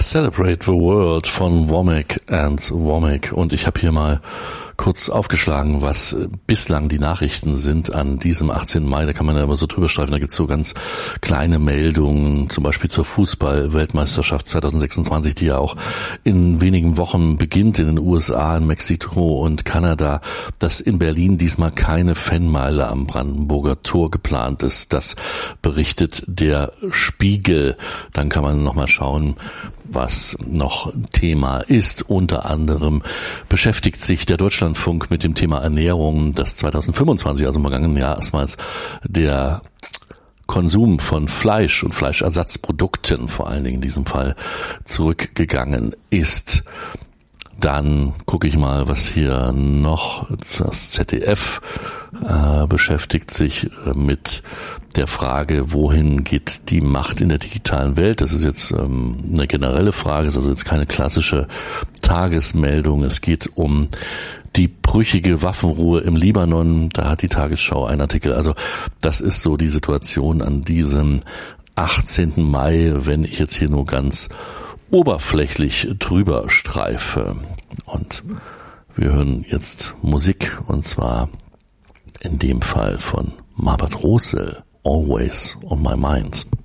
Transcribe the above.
Celebrate the World von Womack and Womack. Und ich habe hier mal kurz aufgeschlagen, was bislang die Nachrichten sind an diesem 18. Mai. Da kann man ja immer so drüber streifen. Da gibt's so ganz kleine Meldungen, zum Beispiel zur Fußball-Weltmeisterschaft 2026, die ja auch in wenigen Wochen beginnt in den USA, in Mexiko und Kanada, dass in Berlin diesmal keine Fanmeile am Brandenburger Tor geplant ist. Das berichtet der Spiegel. Dann kann man nochmal schauen, was noch Thema ist. Unter anderem beschäftigt sich der Deutschlandfunk mit dem Thema Ernährung, das 2025, also im vergangenen Jahr erstmals der Konsum von Fleisch und Fleischersatzprodukten, vor allen Dingen in diesem Fall, zurückgegangen ist. Dann gucke ich mal, was hier noch, das ZDF beschäftigt sich mit der Frage, wohin geht die Macht in der digitalen Welt. Das ist jetzt eine generelle Frage, ist also jetzt keine klassische Tagesmeldung. Es geht um die brüchige Waffenruhe im Libanon. Da hat die Tagesschau einen Artikel. Also das ist so die Situation an diesem 18. Mai, wenn ich jetzt hier nur ganz oberflächlich drüber streife. Und wir hören jetzt Musik, und zwar in dem Fall von Marbert Rosel, Always on My Mind.